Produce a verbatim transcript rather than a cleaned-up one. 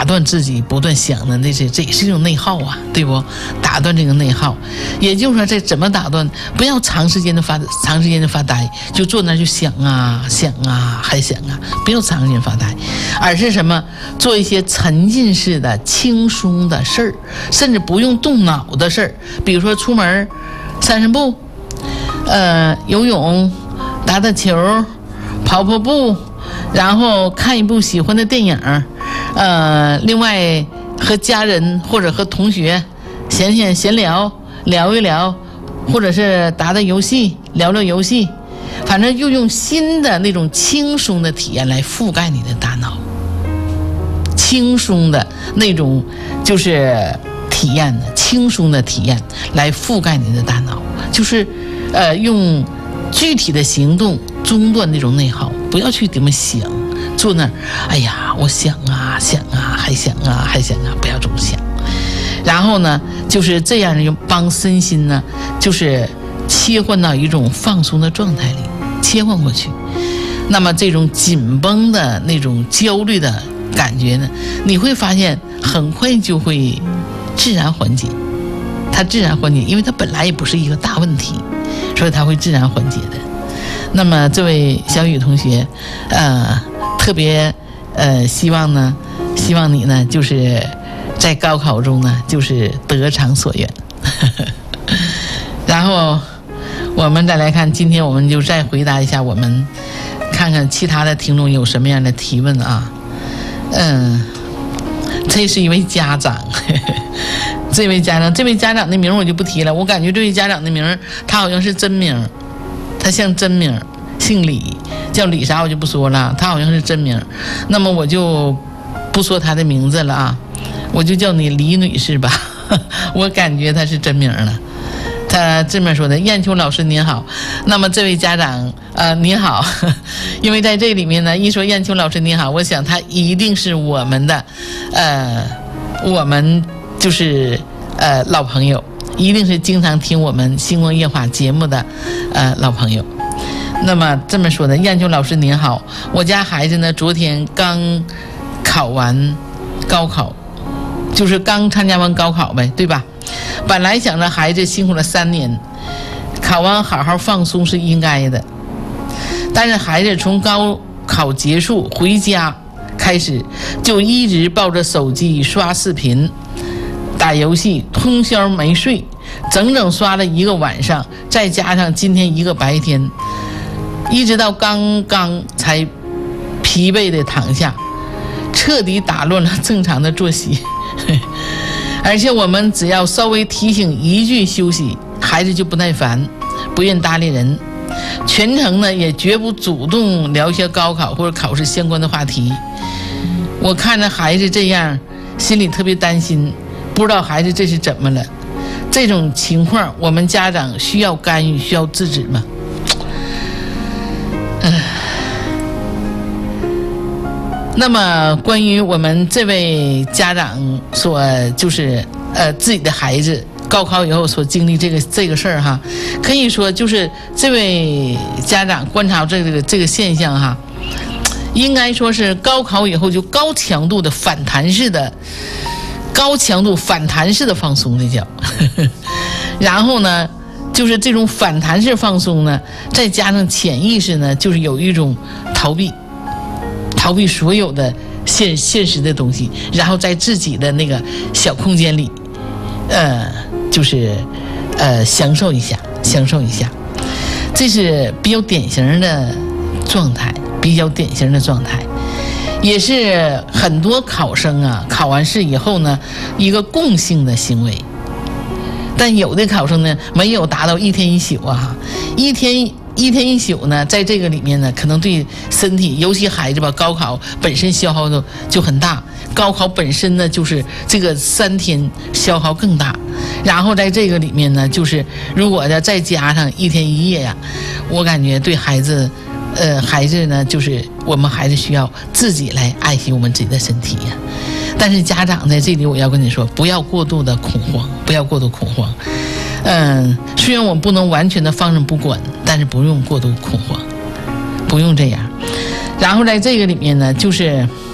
断自己不断想的那是这也是一种内耗啊，对不？打断这个内耗，也就是说这怎么打断？不要长时间的发长时间的发呆，就坐那就想啊想啊还想啊，不要长时间发呆，而是什么？做一些沉浸式的轻松的事儿，甚至不用动脑的事儿，比如说出门散散步，呃游泳，打打球，跑跑步，然后看一部喜欢的电影，呃，另外和家人或者和同学闲闲闲聊，聊一聊，或者是打打游戏，聊聊游戏，反正又用新的那种轻松的体验来覆盖你的大脑，轻松的那种就是体验的轻松的体验来覆盖你的大脑，就是呃用具体的行动中断那种内耗，不要去怎么想，坐那儿，哎呀，我想啊想啊还想啊还想啊，不要总想。然后呢，就是这样用帮身心呢，就是切换到一种放松的状态里，切换过去。那么这种紧绷的那种焦虑的感觉呢，你会发现很快就会自然缓解，它自然缓解，因为它本来也不是一个大问题，所以它会自然缓解的。那么这位小雨同学，呃，特别呃希望呢，希望你呢，就是在高考中呢，就是得偿所愿。然后我们再来看，今天我们就再回答一下，我们看看其他的听众有什么样的提问啊？嗯，这是一位家长。这位家长，这位家长的名我就不提了，我感觉这位家长的名他好像是真名，他像真名，姓李，叫李啥我就不说了，他好像是真名，那么我就不说他的名字了啊，我就叫你李女士吧，我感觉他是真名了。他这么说的：燕秋老师您好，那么这位家长呃您好，因为在这里面呢，一说燕秋老师您好，我想他一定是我们的呃我们就是呃老朋友，一定是经常听我们星光夜话节目的呃老朋友。那么这么说的，燕秋老师您好，我家孩子呢昨天刚考完高考，就是刚参加完高考呗，对吧？本来想着孩子辛苦了三年，考完好好放松是应该的，但是孩子从高考结束回家开始，就一直抱着手机刷视频、打游戏，通宵没睡，整整刷了一个晚上，再加上今天一个白天，一直到刚刚才疲惫地躺下，彻底打乱了正常的作息。而且我们只要稍微提醒一句休息，孩子就不耐烦，不愿搭理人，全程呢也绝不主动聊一些高考或者考试相关的话题。我看着孩子这样，心里特别担心，不知道孩子这是怎么了。这种情况我们家长需要干预，需要制止吗？嗯。那么关于我们这位家长所就是呃自己的孩子高考以后所经历这个这个事儿哈，可以说就是这位家长观察这个这个现象哈，应该说是高考以后就高强度的反弹式的高强度反弹式的放松的叫，然后呢就是这种反弹式放松呢，再加上潜意识呢，就是有一种逃避。逃避所有的现现实的东西，然后在自己的那个小空间里，呃，就是呃享受一下，享受一下，这是比较典型的状态，比较典型的状态，也是很多考生啊考完试以后呢一个共性的行为。但有的考生呢没有达到一天一宿啊，一天。一天一宿呢，在这个里面呢，可能对身体，尤其孩子吧，高考本身消耗的就很大，高考本身呢就是这个三天消耗更大，然后在这个里面呢，就是如果呢再加上一天一夜呀，我感觉对孩子，呃，孩子呢就是我们孩子需要自己来爱惜我们自己的身体呀。但是家长在这里我要跟你说，不要过度的恐慌，不要过度恐慌。嗯，虽然我们不能完全的放任不管，但是不用过度恐慌，不用这样。然后在这个里面呢，就是